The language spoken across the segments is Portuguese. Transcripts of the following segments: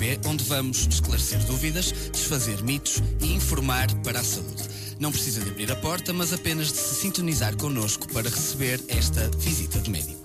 RCP, onde vamos esclarecer dúvidas, desfazer mitos e informar para a saúde. Não precisa de abrir a porta, mas apenas de se sintonizar connosco para receber esta visita de médico.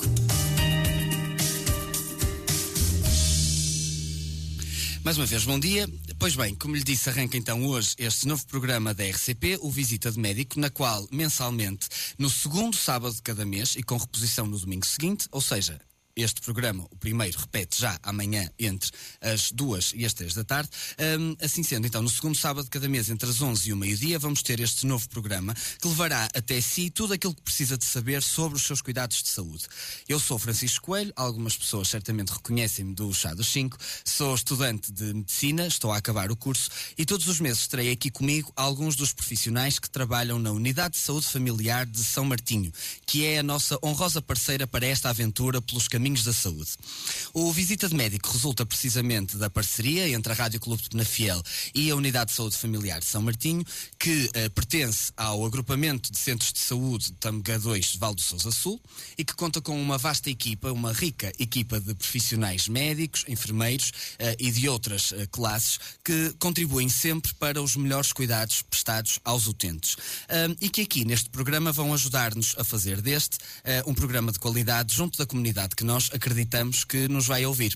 Mais uma vez, bom dia. Pois bem, como lhe disse, arranca então hoje este novo programa da RCP, o Visita de Médico, na qual, mensalmente, no segundo sábado de cada mês e com reposição no domingo seguinte, ou seja, este programa, o primeiro, repete já amanhã entre as 2 e as 3 da tarde. Assim sendo, então, no segundo sábado de cada mês, entre as 11 e o meio-dia, vamos ter este novo programa que levará até si tudo aquilo que precisa de saber sobre os seus cuidados de saúde. Eu sou Francisco Coelho, algumas pessoas certamente reconhecem-me do Chá dos 5, sou estudante de Medicina, estou a acabar o curso e todos os meses terei aqui comigo alguns dos profissionais que trabalham na Unidade de Saúde Familiar de São Martinho, que é a nossa honrosa parceira para esta aventura pelos caminhos da saúde. O Visita de Médico resulta precisamente da parceria entre a Rádio Clube de Penafiel e a Unidade de Saúde Familiar de São Martinho, que pertence ao agrupamento de centros de saúde de Tâmega 2, Val do Sousa Sul, e que conta com uma vasta equipa, uma rica equipa de profissionais médicos, enfermeiros e de outras classes que contribuem sempre para os melhores cuidados prestados aos utentes. E que aqui neste programa vão ajudar-nos a fazer deste um programa de qualidade junto da comunidade que nós acreditamos que nos vai ouvir.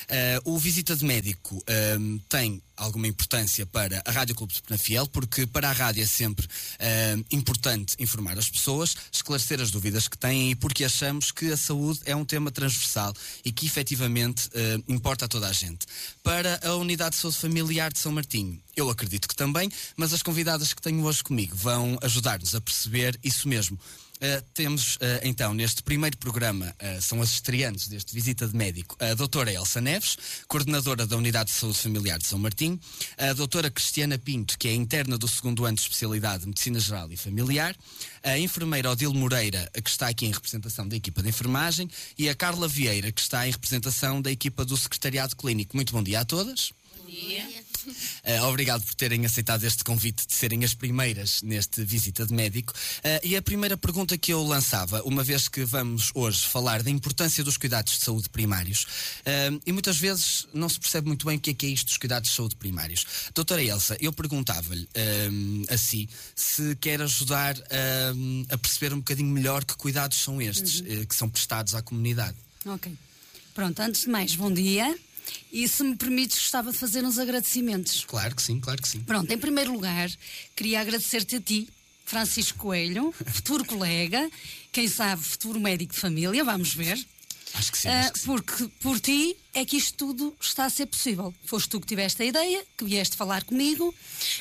O Visita de Médico tem alguma importância para a Rádio Clube de Penafiel, porque para a rádio é sempre importante informar as pessoas, esclarecer as dúvidas que têm e porque achamos que a saúde é um tema transversal e que efetivamente importa a toda a gente. Para a Unidade de Saúde Familiar de São Martinho, eu acredito que também, mas as convidadas que tenho hoje comigo vão ajudar-nos a perceber isso mesmo. Temos então neste primeiro programa, são as estreantes deste Visita de Médico, a doutora Elsa Neves, coordenadora da Unidade de Saúde Familiar de São Martinho, a doutora Cristiana Pinto, que é interna do segundo ano de especialidade de Medicina Geral e Familiar, a enfermeira Odile Moreira, que está aqui em representação da equipa de enfermagem, e a Carla Vieira, que está em representação da equipa do Secretariado Clínico. Muito bom dia a todas. Bom dia. Obrigado por terem aceitado este convite de serem as primeiras neste Visita de Médico. E a primeira pergunta que eu lançava, uma vez que vamos hoje falar da importância dos cuidados de saúde primários, e muitas vezes não se percebe muito bem o que é isto dos cuidados de saúde primários. Doutora Elsa, eu perguntava-lhe a si se quer ajudar a perceber um bocadinho melhor que cuidados são estes que são prestados à comunidade. Ok. Pronto, antes de mais, bom dia. E se me permites, gostava de fazer uns agradecimentos. Claro que sim, claro que sim. Pronto, em primeiro lugar, queria agradecer-te a ti, Francisco Coelho, futuro colega, quem sabe futuro médico de família, vamos ver. Acho que sim, acho que sim. Porque por ti é que isto tudo está a ser possível. Foste tu que tiveste a ideia, que vieste falar comigo.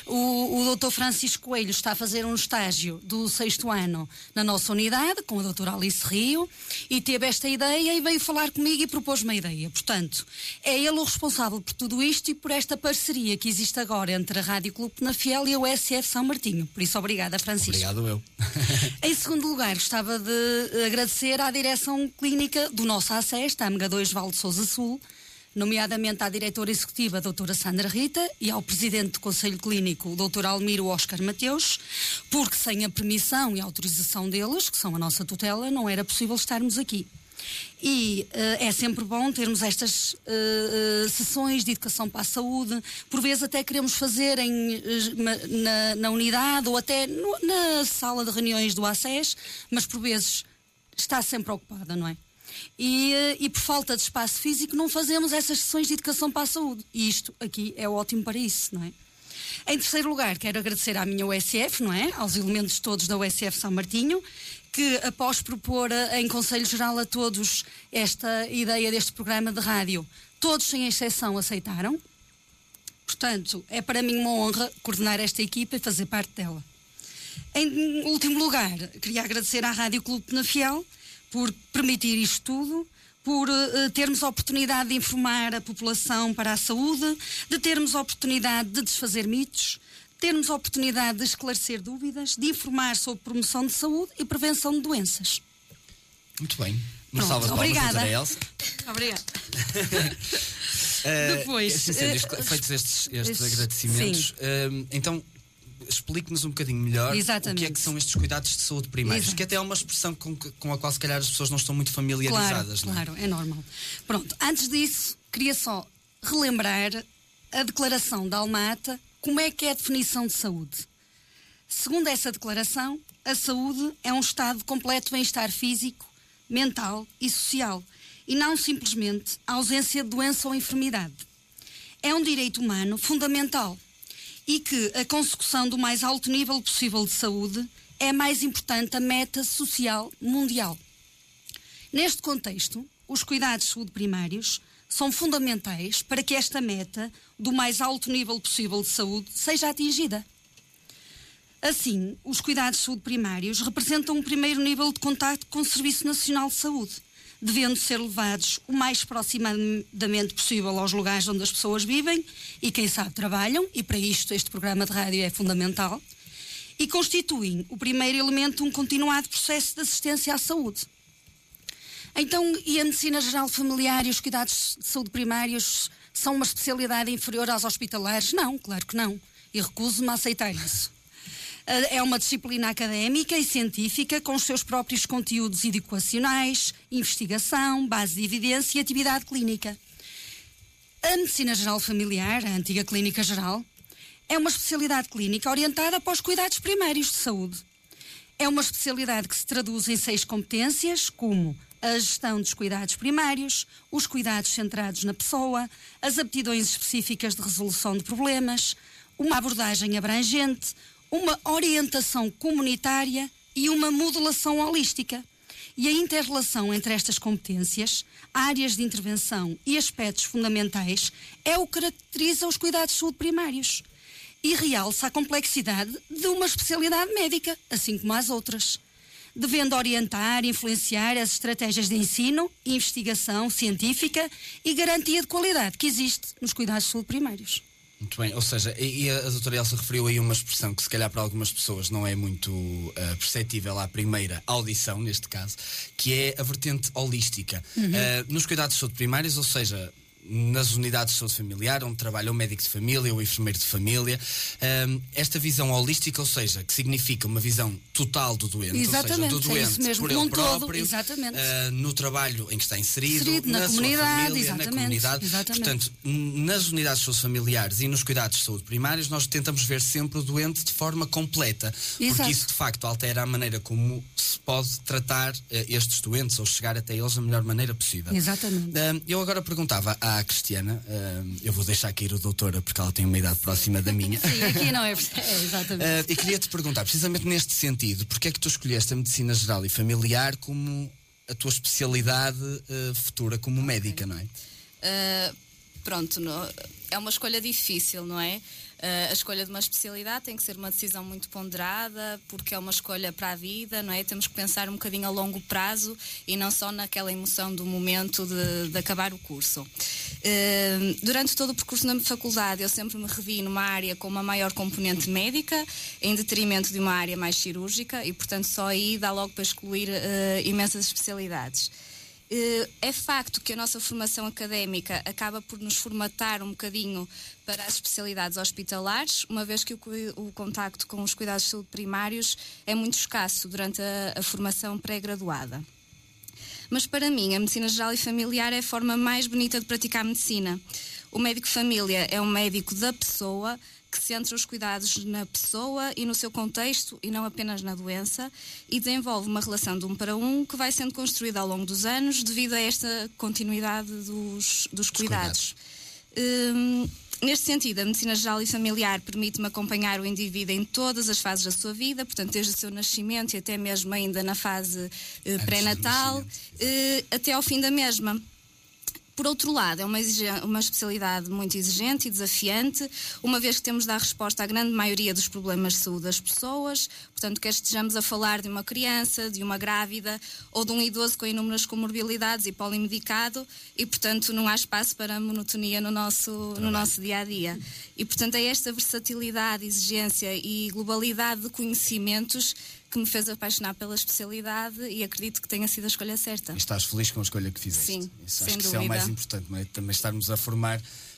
O doutor Francisco Coelho está a fazer um estágio do 6º ano na nossa unidade, com a doutora Alice Rio, e teve esta ideia e veio falar comigo e propôs-me a ideia. Portanto, é ele o responsável por tudo isto e por esta parceria que existe agora entre a Rádio Clube Penafiel e a USF São Martinho. Por isso, obrigada, Francisco. Obrigado eu. Em segundo lugar, gostava de agradecer à direção clínica do nosso ACES, Tâmega 2, Val de Sousa Sul, nomeadamente à diretora executiva, a doutora Sandra Rita, e ao presidente do Conselho Clínico, o doutor Almiro Oscar Mateus, porque sem a permissão e a autorização deles, que são a nossa tutela, não era possível estarmos aqui. E é sempre bom termos estas sessões de educação para a saúde, por vezes até queremos fazer na unidade ou até na sala de reuniões do ACES, mas por vezes está sempre ocupada, não é? E por falta de espaço físico não fazemos essas sessões de educação para a saúde. E isto aqui é ótimo para isso, não é? Em terceiro lugar, quero agradecer à minha USF, não é? Aos elementos todos da USF São Martinho, que após propor em Conselho Geral a todos esta ideia deste programa de rádio, todos sem exceção aceitaram. Portanto, é para mim uma honra coordenar esta equipa e fazer parte dela. Em último lugar, queria agradecer à Rádio Clube Penafiel por permitir isto tudo, por termos a oportunidade de informar a população para a saúde, de termos a oportunidade de desfazer mitos, de termos a oportunidade de esclarecer dúvidas, de informar sobre promoção de saúde e prevenção de doenças. Muito bem. Uma Pronto, salva de palmas, obrigada. doutora Elsa. Obrigada. Depois, assim sendo, feitos estes agradecimentos, então explique-nos um bocadinho melhor o que é que são estes cuidados de saúde primários, que até é uma expressão com a qual se calhar as pessoas não estão muito familiarizadas. Claro, é normal. Pronto, antes disso, queria só relembrar a Declaração de Alma-Ata, como é que é a definição de saúde. Segundo essa declaração, a saúde é um estado de completo bem-estar físico, mental e social, e não simplesmente a ausência de doença ou enfermidade. É um direito humano fundamental e que a consecução do mais alto nível possível de saúde é a mais importante meta social mundial. Neste contexto, os cuidados de saúde primários são fundamentais para que esta meta do mais alto nível possível de saúde seja atingida. Assim, os cuidados de saúde primários representam um primeiro nível de contacto com o Serviço Nacional de Saúde, devendo ser levados o mais proximamente possível aos lugares onde as pessoas vivem e, quem sabe, trabalham, e para isto este programa de rádio é fundamental, e constituem o primeiro elemento de um continuado processo de assistência à saúde. Então, e a medicina geral familiar e os cuidados de saúde primários são uma especialidade inferior aos hospitalares? Não, claro que não. E recuso-me a aceitar isso. É uma disciplina académica e científica com os seus próprios conteúdos educacionais, investigação, base de evidência e atividade clínica. A medicina geral familiar, a antiga clínica geral, é uma especialidade clínica orientada para os cuidados primários de saúde. É uma especialidade que se traduz em 6 competências, como a gestão dos cuidados primários, os cuidados centrados na pessoa, as aptidões específicas de resolução de problemas, uma abordagem abrangente, uma orientação comunitária e uma modelação holística. E a inter-relação entre estas competências, áreas de intervenção e aspectos fundamentais é o que caracteriza os cuidados de saúde primários e realça a complexidade de uma especialidade médica, assim como as outras, devendo orientar e influenciar as estratégias de ensino, investigação científica e garantia de qualidade que existe nos cuidados de saúde primários. Muito bem, ou seja, e a doutora Elsa referiu aí uma expressão que se calhar para algumas pessoas não é muito perceptível à primeira audição, neste caso, que é a vertente holística. Nos cuidados de saúde primários, ou seja, nas unidades de saúde familiar, onde trabalha o médico de família ou o enfermeiro de família, esta visão holística, ou seja, que significa uma visão total do doente, exatamente, ou seja, do doente é isso mesmo, por ele próprio, exatamente. No trabalho em que está inserido na comunidade, sua família, na comunidade. Exatamente. Portanto, nas unidades de saúde familiares e nos cuidados de saúde primários, nós tentamos ver sempre o doente de forma completa, porque isso de facto altera a maneira como se pode tratar estes doentes ou chegar até eles da melhor maneira possível. Exatamente. Eu agora perguntava à Cristiana, eu vou deixar cair a doutora porque ela tem uma idade próxima da minha. Sim, aqui não é exatamente. E queria-te perguntar, precisamente neste sentido, porque é que tu escolheste a medicina geral e familiar como a tua especialidade futura como médica, não é? Pronto, é uma escolha difícil, não é? A escolha de uma especialidade tem que ser uma decisão muito ponderada, porque é uma escolha para a vida, não é? Temos que pensar um bocadinho a longo prazo e não só naquela emoção do momento de acabar o curso. Durante todo o percurso na faculdade eu sempre me revi numa área com uma maior componente médica, em detrimento de uma área mais cirúrgica, e portanto só aí dá logo para excluir imensas especialidades. É facto que a nossa formação académica acaba por nos formatar um bocadinho para as especialidades hospitalares, uma vez que o contacto com os cuidados de saúde primários é muito escasso durante a formação pré-graduada. Mas para mim, a medicina geral e familiar é a forma mais bonita de praticar medicina. O médico de família é um médico da pessoa, que centra os cuidados na pessoa e no seu contexto e não apenas na doença, e desenvolve uma relação de 1 para 1 que vai sendo construída ao longo dos anos devido a esta continuidade dos cuidados. Neste sentido, a medicina geral e familiar permite-me acompanhar o indivíduo em todas as fases da sua vida, portanto, desde o seu nascimento e até mesmo ainda na fase pré-natal, até ao fim da mesma. Por outro lado, é uma especialidade muito exigente e desafiante, uma vez que temos de dar resposta à grande maioria dos problemas de saúde das pessoas, portanto, quer estejamos a falar de uma criança, de uma grávida ou de um idoso com inúmeras comorbilidades e polimedicado, e, portanto, não há espaço para monotonia no nosso dia-a-dia. E, portanto, é esta versatilidade, exigência e globalidade de conhecimentos que me fez apaixonar pela especialidade e acredito que tenha sido a escolha certa. E estás feliz com a escolha que fizeste? Sim, isso, sem acho que dúvida. isso é o mais importante, não é? Também estarmos a formar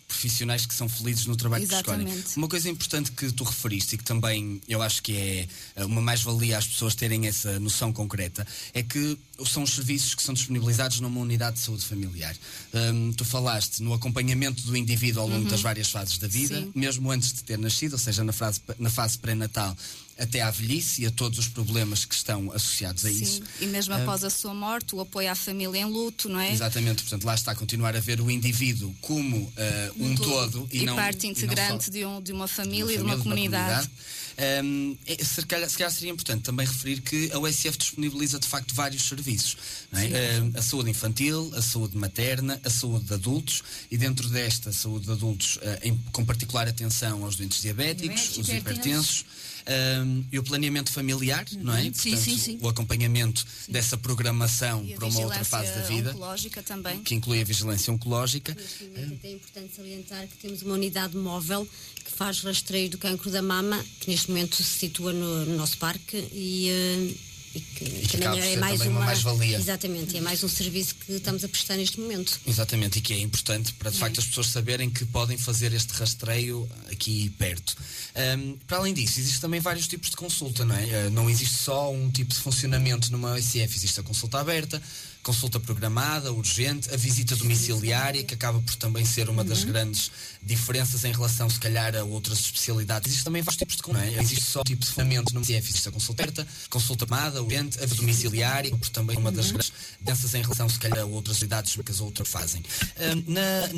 profissionais que são felizes no trabalho que escolhem. Exatamente. Uma coisa importante que tu referiste e que também eu acho que é uma mais-valia às pessoas terem essa noção concreta, é que são os serviços que são disponibilizados numa unidade de saúde familiar. Tu falaste no acompanhamento do indivíduo ao longo das várias fases da vida, Sim. mesmo antes de ter nascido, ou seja, na fase pré-natal até à velhice e a todos os problemas que estão associados a isso. Sim, e mesmo após a sua morte, o apoio à família em luto, não é? Exatamente, portanto lá está a continuar a ver o indivíduo como um todo e não, parte integrante e não só de uma família e de uma comunidade. Se calhar seria importante também referir que a USF disponibiliza de facto vários serviços, não é? A saúde infantil, a saúde materna, a saúde de adultos, e dentro desta saúde de adultos com particular atenção aos doentes diabéticos, os hipertensos, e o planeamento familiar, não é? Sim, Portanto, sim. o acompanhamento dessa programação E a para uma outra fase da vida, oncológica também. que inclui a vigilância oncológica. Neste momento é importante salientar que temos uma unidade móvel que faz rastreio do cancro da mama, que neste momento se situa no nosso parque e que acaba por também é ser mais também uma mais-valia. Exatamente, é mais um serviço que estamos a prestar neste momento. Exatamente, e que é importante para de facto as pessoas saberem que podem fazer este rastreio aqui perto. Para além disso, existem também vários tipos de consulta, não é? Não existe só um tipo de funcionamento numa OSF, existe a consulta aberta, consulta programada, urgente, a visita domiciliária, que acaba por também ser uma das grandes diferenças em relação, se calhar, a outras especialidades. Existem também vários tipos de consulta, não é? Existe só um tipo de funcionamento no CF, existe a consulta aberta, consulta programada, urgente, a domiciliária, por também uma das grandes diferenças em relação, se calhar, a outras especialidades que as outras fazem.